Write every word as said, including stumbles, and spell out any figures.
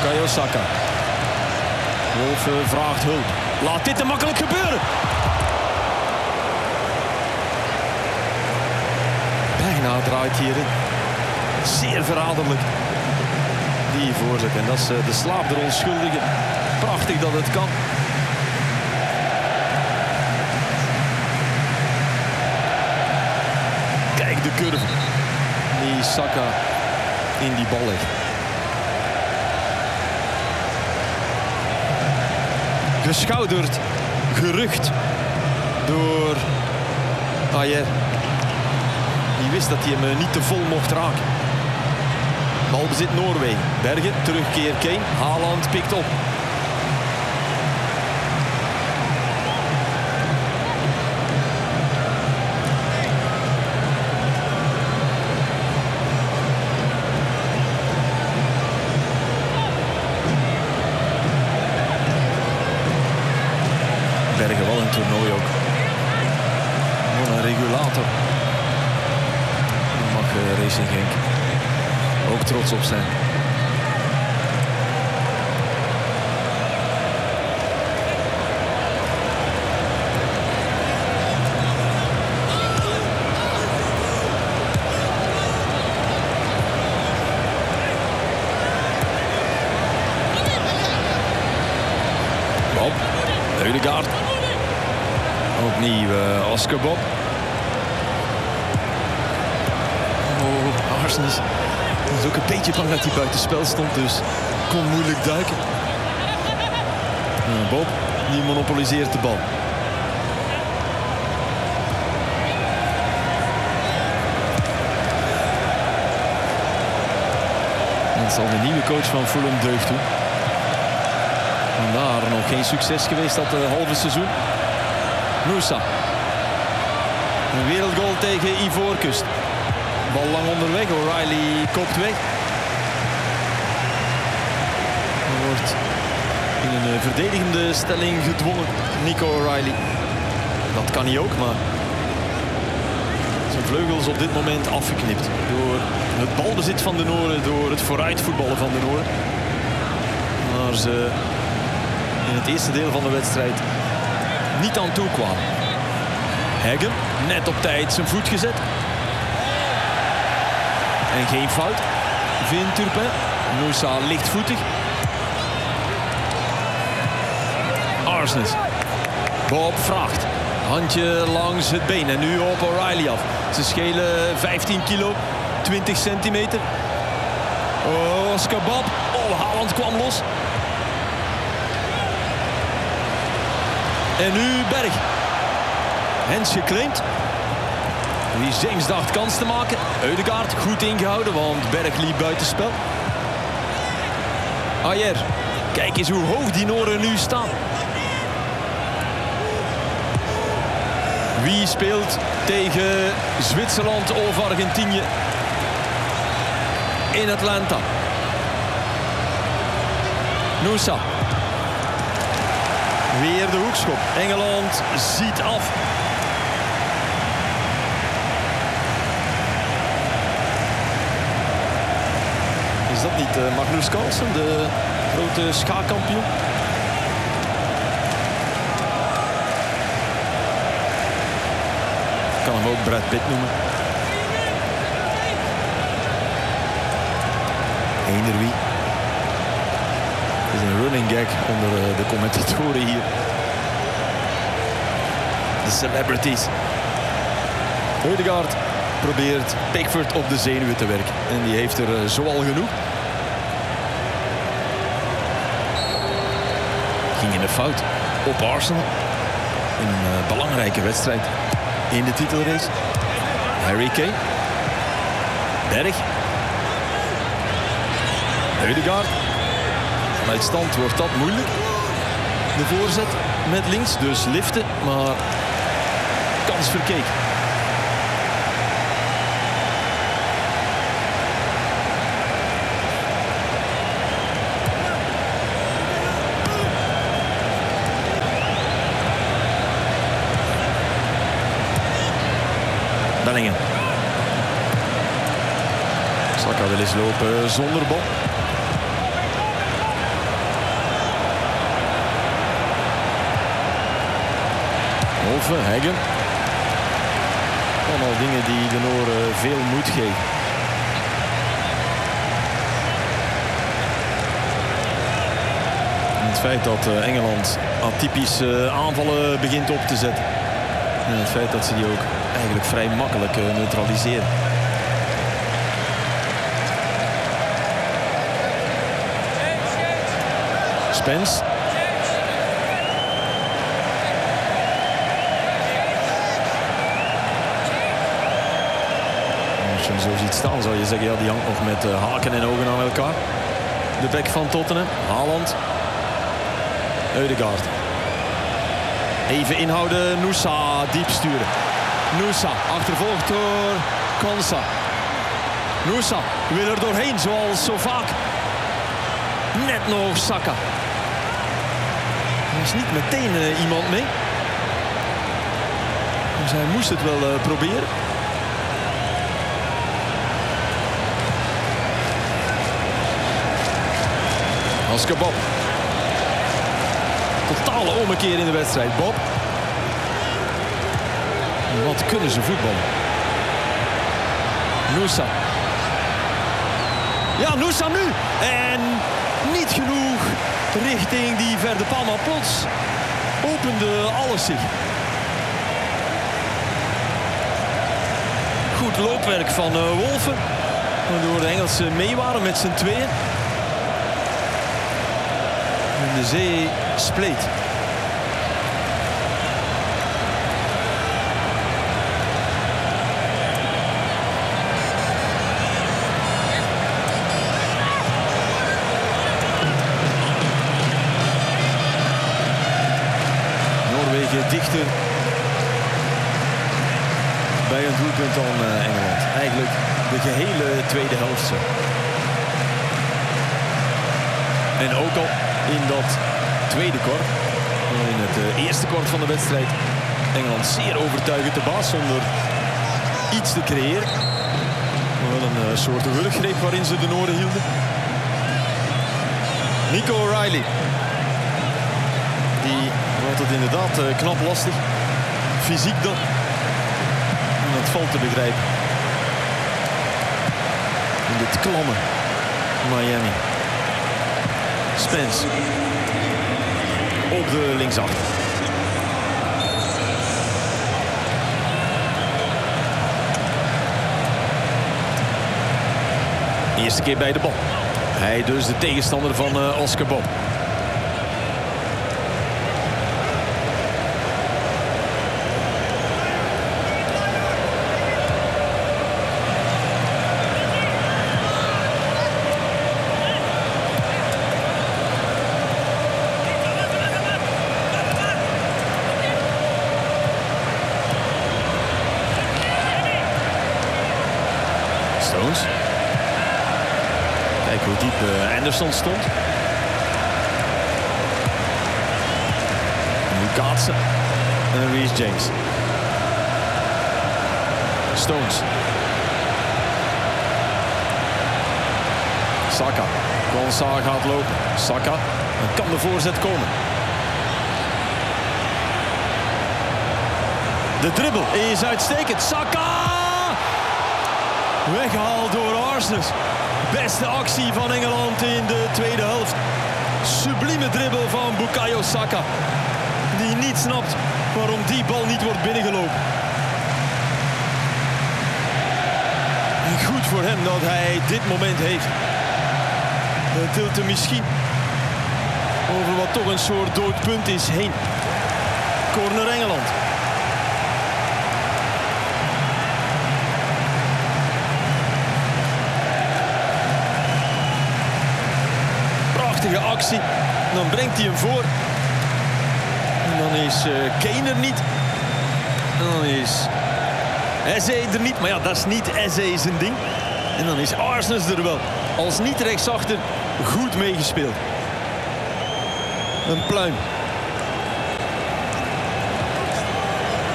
Bukayo Saka. Wolf uh, vraagt hulp. Laat dit te makkelijk gebeuren. Bijna draait hierin. Zeer verraderlijk. Die voorzet. En dat is uh, de slaap der onschuldigen. Prachtig dat het kan. Kijk de curve. Die Saka in die bal legt. Geschouderd, gerucht door Ajer. Die wist dat hij hem niet te vol mocht raken. Balbezit Noorwegen. Bergen, terugkeer Kane. Haaland pikt op. Bergen wel een toernooi ook. Gewoon een regulator. Dan mag uh, Racing Genk ook trots op zijn. Bob, Ødegaard. Opnieuw uh, Oscar Bob. Oh, Arsens. Het is ook een beetje bang dat hij buitenspel stond, dus kon moeilijk duiken. Uh, Bob, die monopoliseert de bal. En het zal de nieuwe coach van Fulham deugd doen. Vandaar nog geen succes geweest dat uh, halve seizoen. Moussa. Een wereldgoal tegen Ivoorkust. Bal lang onderweg. O'Reilly koopt weg. Er wordt in een verdedigende stelling gedwongen. Nico O'Reilly. Dat kan hij ook, maar zijn vleugels op dit moment afgeknipt. Door het balbezit van de Noren. Door het vooruitvoetballen van de Noren. Maar ze in het eerste deel van de wedstrijd niet aan toe kwamen. Heggen, net op tijd zijn voet gezet. En geen fout, vindt Turpin. Moussa lichtvoetig. Arsnes. Bob vraagt. Handje langs het been en nu op O'Reilly af. Ze schelen vijftien kilo, twintig centimeter. Oh, Oscar Bob. Oh, Haaland kwam los. En nu Berg. Hens geclaimd. Wie Zengs dacht kans te maken. Ødegaard goed ingehouden, want Berg liep buitenspel. Ajer. Kijk eens hoe hoog die Noren nu staan. Wie speelt tegen Zwitserland of Argentinië in Atlanta? Moussa. Weer de hoekschop. Engeland ziet af. Is dat niet uh, Magnus Carlsen, de grote schaakkampioen? Ik kan hem ook Brad Pitt noemen. Eender wie. Het is een running gag onder uh, de commentatoren hier. De celebrities. Ødegaard probeert Pickford op de zenuwen te werken. En die heeft er uh, zoal genoeg. Ging in de fout op Arsenal. Een uh, belangrijke wedstrijd in de titelrace. Harry Kane. Berg. Ødegaard. Vanuit stand wordt dat moeilijk. De voorzet met links, dus liften, maar kans verkeken. Bellingham. Saka wil eens lopen zonder bal. Wolven, Heggen. Allemaal dingen die de Nooren veel moed geven. En het feit dat Engeland atypische aanvallen begint op te zetten. En het feit dat ze die ook eigenlijk vrij makkelijk neutraliseren. Spence. Als je hem zo ziet staan zou je zeggen, ja, die hangt nog met uh, haken en ogen aan elkaar. De bek van Tottenham, Haaland. Ødegaard. Even inhouden, Nusa diep sturen. Nusa achtervolgd door Konsa. Nusa wil er doorheen zoals zo vaak. Net nog Saka. Er is niet meteen uh, iemand mee. Dus hij moest het wel uh, proberen. Oscar Bob. Totale ommekeer in de wedstrijd. Bob. Wat kunnen ze voetballen? Nusa. Ja, Nusa nu. En niet genoeg richting die verder paal. Maar plots opende alles zich. Goed loopwerk van uh, Wolven. Waardoor de Engelsen mee waren met z'n tweeën. En de zee spleet. Dichter bij een doelpunt dan uh, Engeland. Eigenlijk de gehele tweede helft zo. En ook al in dat tweede kwart, in het uh, eerste kwart van de wedstrijd, Engeland zeer overtuigend de baas zonder iets te creëren. Maar wel een uh, soort wurggreep waarin ze de Nooren hielden. Nico O'Reilly. Die had het inderdaad uh, knap lastig. Fysiek dan. En dat valt te begrijpen. In dit klamme Miami. Spence. Op de linksachter. Eerste keer bij de bal. Hij dus de tegenstander van uh, Oscar Bob. Stones. Kijk hoe diep uh, Anderson stond. Nu Kaatsen. En Reece James. Stones. Saka. Konsa gaat lopen. Saka. Dan kan de voorzet komen. De dribbel is uitstekend. Saka! Weggehaald door Arsenal. Beste actie van Engeland in de tweede helft. Sublieme dribbel van Bukayo Saka. Die niet snapt waarom die bal niet wordt binnengelopen. En goed voor hem dat hij dit moment heeft. Het tilt hem misschien over wat toch een soort doodpunt is heen. Corner Engeland. Prachtige actie. Dan brengt hij hem voor. En dan is uh, Kane er niet. En dan is Eze er niet. Maar ja, dat is niet Eze zijn ding. En dan is Arsenal er wel. Als niet rechtsachter goed meegespeeld. Een pluim.